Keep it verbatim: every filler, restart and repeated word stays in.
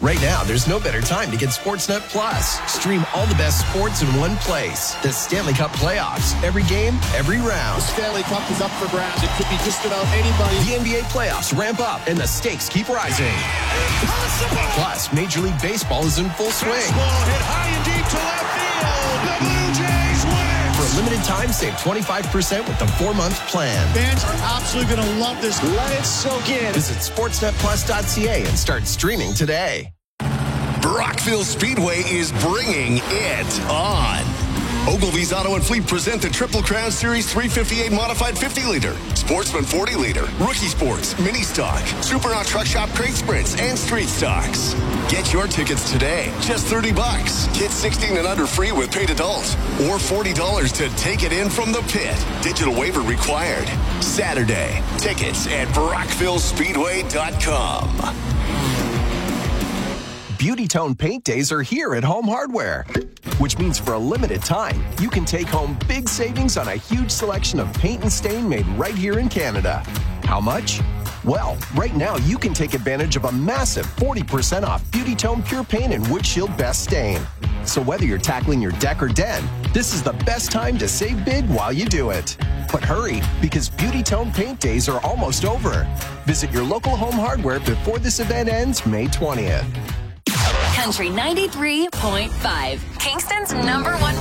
Right now, there's no better time to get Sportsnet Plus. Stream all the best sports in one place. The Stanley Cup playoffs. Every game, every round. The Stanley Cup is up for grabs. It could be just about anybody. The N B A playoffs ramp up and the stakes keep rising. Impossible! Plus, Major League Baseball is in full swing. Baseball hit high and deep to left field. The Blue Jays win! For a limited time, save twenty-five percent with the four-month plan. Fans are absolutely going to love this. Let it soak in. Visit sportsnet plus dot c a and start streaming today. Brockville Speedway is bringing it on. Ogilvy's Auto and Fleet present the Triple Crown Series three fifty-eight Modified fifty liter, Sportsman forty liter, Rookie Sports, Mini Stock, Supernaut Truck Shop Crate Sprints, and Street Stocks. Get your tickets today. Just thirty bucks. Kids sixteen and under free with paid adults. Or forty dollars to take it in from the pit. Digital waiver required. Saturday. Tickets at brockville speedway dot com. Beauty Tone Paint Days are here at Home Hardware, which means for a limited time, you can take home big savings on a huge selection of paint and stain made right here in Canada. How much? Well, right now you can take advantage of a massive forty percent off Beauty Tone Pure Paint and Wood Shield Best Stain. So whether you're tackling your deck or den, this is the best time to save big while you do it. But hurry, because Beauty Tone Paint Days are almost over. Visit your local Home Hardware before this event ends May twentieth. Country ninety-three point five, Kingston's number one